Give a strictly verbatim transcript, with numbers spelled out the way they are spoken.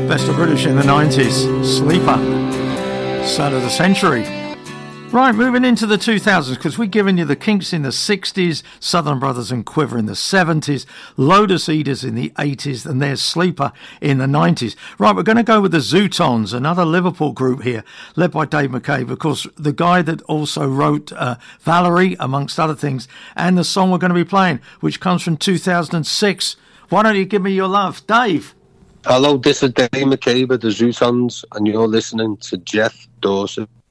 Best of British in the nineties. Sleeper. Start of the century. Right, moving into the two thousands, because we've given you the Kinks in the sixties, Southern Brothers and Quiver in the seventies, Lotus Eaters in the eighties, and there's Sleeper in the nineties. Right, we're going to go with the Zootons, another Liverpool group here, led by Dave McCabe, of course, the guy that also wrote uh, Valerie, amongst other things, and the song we're going to be playing, which comes from two thousand six. Why don't you give me your love? Dave? Hello, this is Dave McCabe of the Zootons, and you're listening to Jeff Dawson.